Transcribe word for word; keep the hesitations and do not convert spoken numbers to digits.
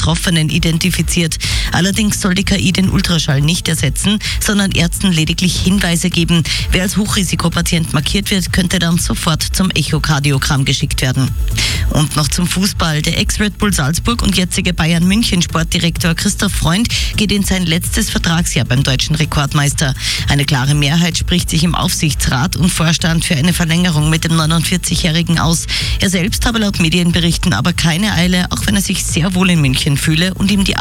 Betroffenen identifiziert. Allerdings soll die K I den Ultraschall nicht ersetzen, sondern Ärzten lediglich Hinweise geben. Wer als Hochrisikopatient markiert wird, könnte dann sofort zum Echokardiogramm geschickt werden. Und noch zum Fußball. Der Ex-Red Bull Salzburg und jetzige Bayern München Sportdirektor Christoph Freund geht in sein letztes Vertragsjahr beim deutschen Rekordmeister. Eine klare Mehrheit spricht sich im Aufsichtsrat und Vorstand für eine Verlängerung mit dem neunundvierzigjährigen aus. Er selbst habe laut Medienberichten aber keine Eile, auch wenn er sich sehr wohl in München fühle und ihm die